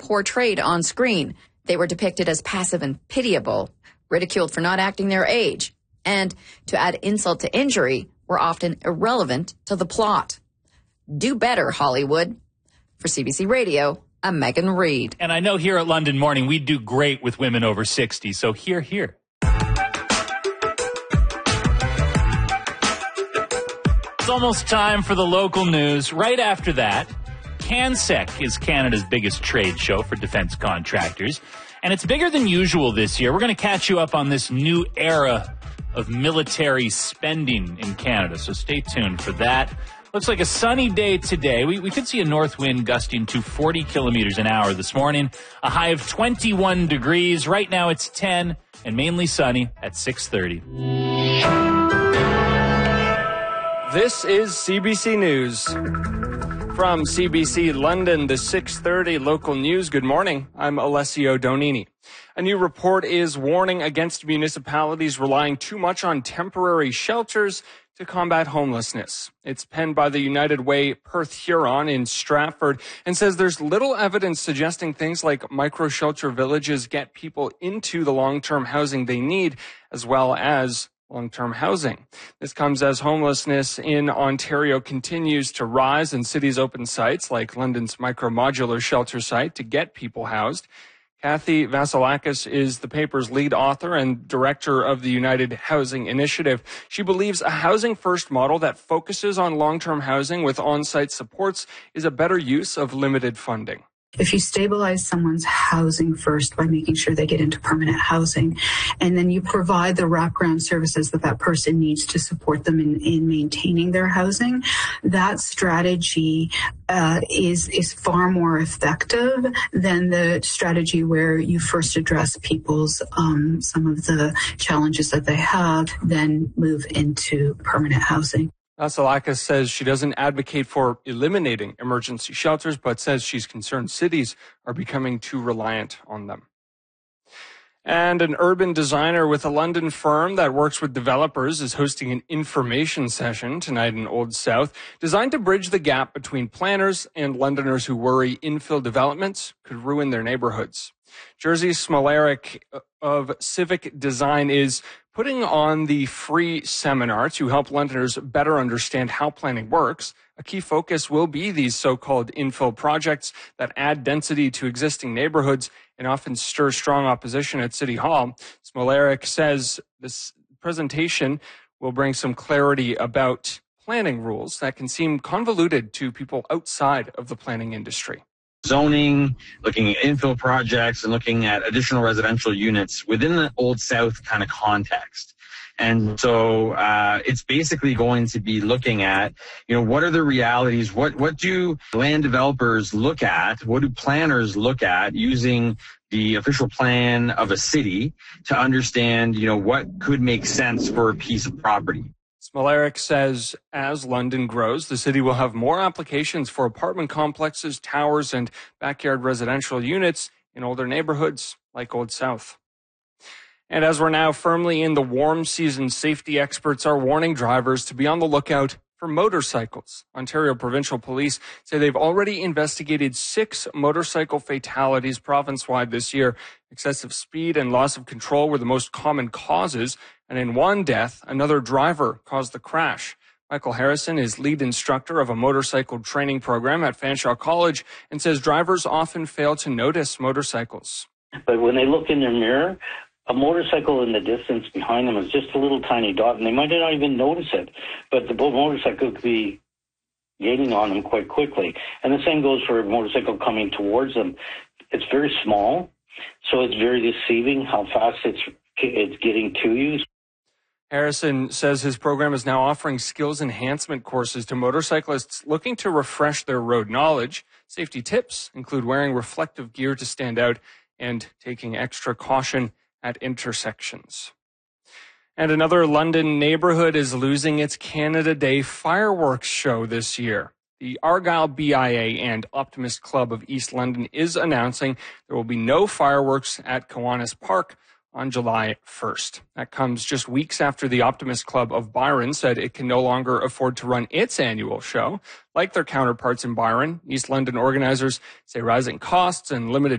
portrayed on screen. They were depicted as passive and pitiable, ridiculed for not acting their age, and, to add insult to injury, were often irrelevant to the plot. Do better, Hollywood. For CBC Radio, I'm Megan Reed. And I know here at London Morning, we do great with women over 60, so hear. It's almost time for the local news. Right after that, CanSec is Canada's biggest trade show for defense contractors, and it's bigger than usual this year. We're going to catch you up on this new era of military spending in Canada, so stay tuned for that. Looks like a sunny day today. We could see a north wind gusting to 40 kilometers an hour this morning, a high of 21 degrees. Right now it's 10 and mainly sunny at 6:30. This is CBC News. From CBC London, the 6:30 local news. Good morning. I'm Alessio Donini. A new report is warning against municipalities relying too much on temporary shelters to combat homelessness. It's penned by the United Way Perth Huron in Stratford and says there's little evidence suggesting things like micro-shelter villages get people into the long-term housing they need, as well as long-term housing. This comes as homelessness in Ontario continues to rise and cities open sites like London's micro-modular shelter site to get people housed. Kathy Vasilakis is the paper's lead author and director of the United Housing Initiative. She believes a housing-first model that focuses on long-term housing with on-site supports is a better use of limited funding. If you stabilize someone's housing first by making sure they get into permanent housing, and then you provide the wraparound services that person needs to support them in maintaining their housing, that strategy is far more effective than the strategy where you first address people's some of the challenges that they have, then move into permanent housing. Vasilakis says she doesn't advocate for eliminating emergency shelters, but says she's concerned cities are becoming too reliant on them. And an urban designer with a London firm that works with developers is hosting an information session tonight in Old South, designed to bridge the gap between planners and Londoners who worry infill developments could ruin their neighborhoods. Jerzy Smolarek of Civic Design is putting on the free seminar to help Londoners better understand how planning works. A key focus will be these so-called infill projects that add density to existing neighborhoods and often stir strong opposition at City Hall. Smolarek says this presentation will bring some clarity about planning rules that can seem convoluted to people outside of the planning industry. Zoning, looking at infill projects, and looking at additional residential units within the Old South kind of context. And so it's basically going to be looking at, what are the realities? What do land developers look at? What do planners look at using the official plan of a city to understand, what could make sense for a piece of property? Smolarek says as London grows, the city will have more applications for apartment complexes, towers, and backyard residential units in older neighborhoods like Old South. And as we're now firmly in the warm season, safety experts are warning drivers to be on the lookout for motorcycles. Ontario Provincial Police say they've already investigated 6 motorcycle fatalities province-wide this year. Excessive speed and loss of control were the most common causes, and in one death, another driver caused the crash. Michael Harrison is lead instructor of a motorcycle training program at Fanshawe College and says drivers often fail to notice motorcycles. But when they look in their mirror, a motorcycle in the distance behind them is just a little tiny dot, and they might not even notice it. But the motorcycle could be gaining on them quite quickly. And the same goes for a motorcycle coming towards them. It's very small, so it's very deceiving how fast it's getting to you. Harrison says his program is now offering skills enhancement courses to motorcyclists looking to refresh their road knowledge. Safety tips include wearing reflective gear to stand out and taking extra caution at intersections. And another London neighborhood is losing its Canada Day fireworks show this year. The Argyle BIA and Optimist Club of East London is announcing there will be no fireworks at Kiwanis Park on July 1st. That comes just weeks after the Optimist Club of Byron said it can no longer afford to run its annual show. Like their counterparts in Byron, East London organizers say rising costs and limited